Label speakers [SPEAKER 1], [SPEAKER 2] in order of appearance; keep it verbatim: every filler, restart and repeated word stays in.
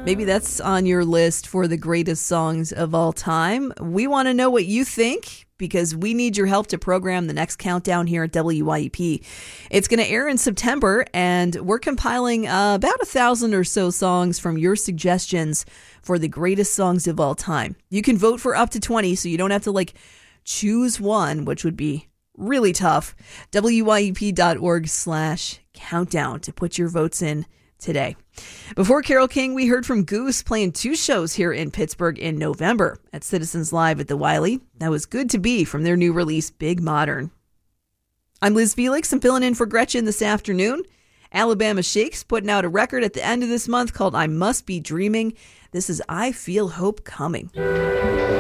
[SPEAKER 1] Maybe that's on your list for the greatest songs of all time. We want to know what you think because we need your help to program the next countdown here at W Y E P. It's going to air in September, and we're compiling uh, about a thousand or so songs from your suggestions for the greatest songs of all time. You can vote for up to twenty, so you don't have to like choose one, which would be really tough. W Y E P dot org slash countdown to put your votes in today. Before Carole King, we heard from Goose playing two shows here in Pittsburgh in November at Citizens Live at the Wiley. That was Good to Be from their new release, Big Modern. I'm Liz Felix. I'm filling in for Gretchen this afternoon. Alabama Shakes putting out a record at the end of this month called I Must Be Dreaming. This is I Feel Hope Coming.